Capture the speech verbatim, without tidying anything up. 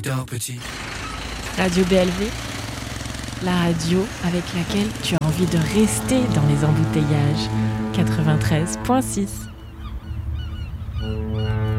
dors petit. Radio B L V, la radio avec laquelle tu as envie de rester dans les embouteillages. quatre-vingt-treize virgule six.